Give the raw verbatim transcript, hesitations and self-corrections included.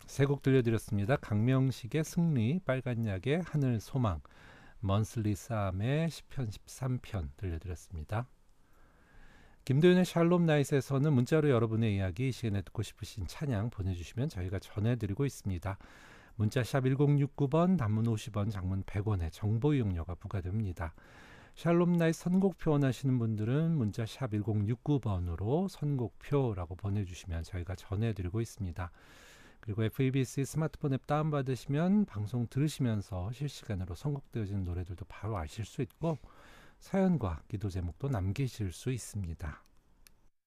세 곡 들려드렸습니다. 강명식의 승리, 빨간약의 하늘 소망, 먼슬리 쌈의 시편 십삼 편 들려드렸습니다. 김도윤의 샬롬 나잇에서는 문자로 여러분의 이야기, 이 시간에 듣고 싶으신 찬양 보내주시면 저희가 전해드리고 있습니다. 문자 샵 일공육구 번, 단문 오십 원, 장문 백 원의 정보 이용료가 부과됩니다. 샬롬 나잇 선곡표 원하시는 분들은 문자 샵 일공육구 번으로 선곡표라고 보내주시면 저희가 전해드리고 있습니다. 그리고 에프이비씨 스마트폰 앱 다운받으시면 방송 들으시면서 실시간으로 선곡되어지는 노래들도 바로 아실 수 있고 사연과 기도 제목도 남기실 수 있습니다.